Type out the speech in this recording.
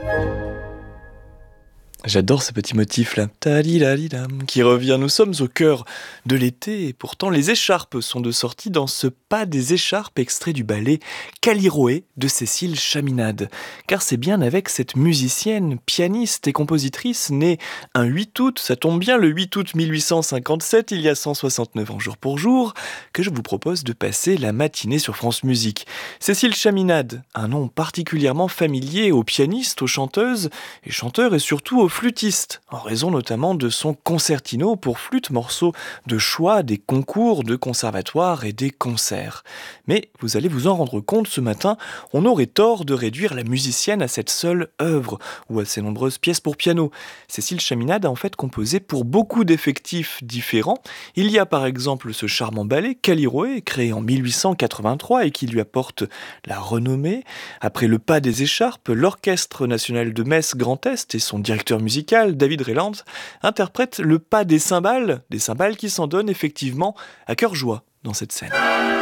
J'adore ce petit motif-là, tadidadidam, qui revient. Nous sommes au cœur de l'été et pourtant les écharpes sont de sortie dans ce pas des écharpes extrait du ballet Callirhoé de Cécile Chaminade. Car c'est bien avec cette musicienne, pianiste et compositrice née un 8 août, ça tombe bien le 8 août 1857, il y a 169 ans jour pour jour, que je vous propose de passer la matinée sur France Musique. Cécile Chaminade, un nom particulièrement familier aux pianistes, aux chanteuses et chanteurs et surtout aux flûtiste, en raison notamment de son concertino pour flûte, morceau de choix des concours de conservatoire et des concerts. Mais vous allez vous en rendre compte ce matin, on aurait tort de réduire la musicienne à cette seule œuvre, ou à ses nombreuses pièces pour piano. Cécile Chaminade a en fait composé pour beaucoup d'effectifs différents. Il y a par exemple ce charmant ballet Callirhoé, créé en 1883 et qui lui apporte la renommée. Après le pas des écharpes, l'Orchestre national de Metz Grand Est et son directeur musical, David Rayland, interprète le pas des cymbales qui s'en donnent effectivement à cœur joie dans cette scène.